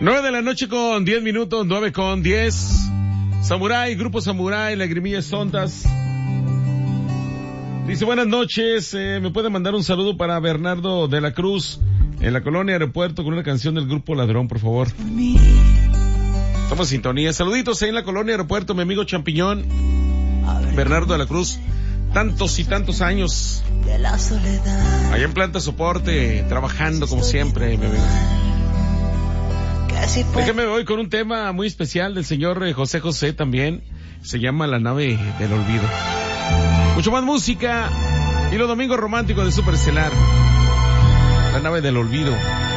9 con 10 minutos, 9:10. Samurai, Grupo Samurai, Lagrimillas Tontas. Dice, buenas noches, me puede mandar un saludo para Bernardo de la Cruz, en la colonia Aeropuerto, con una canción del Grupo Ladrón, por favor. Estamos en sintonía. Saluditos ahí en la colonia Aeropuerto, mi amigo Champiñón, Bernardo de la Cruz. Tantos y tantos años allá en planta soporte, trabajando como siempre, mi amigo. Déjame voy con un tema muy especial del señor José José también. Se llama La Nave del Olvido. Mucho más música y los domingos románticos de Superestelar. La Nave del Olvido.